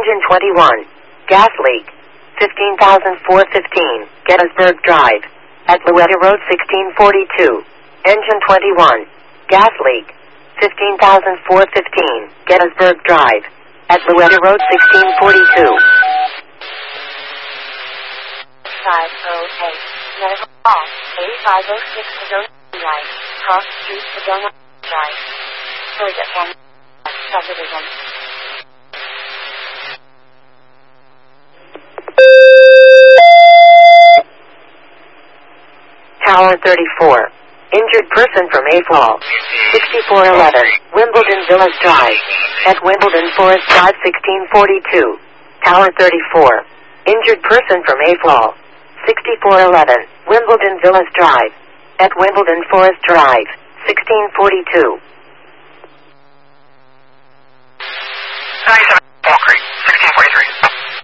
Engine 21. Gas leak. 15,415. Gettysburg Drive. At Louetta Road 1642. Engine 21. Gas leak. 15,415. Gettysburg Drive. At Louetta Road 1642. 508. Medical call. 8506 Sedona Drive. Cross Street, Sedona Drive. Georgia County Subdivision. Tower 34. Injured person from Mayfall. 6411. Wimbledon Villas Drive. At Wimbledon Forest Drive 1642. Tower 34. Injured person from Mayfall. 6411. Wimbledon Villas Drive. At Wimbledon Forest Drive 1642.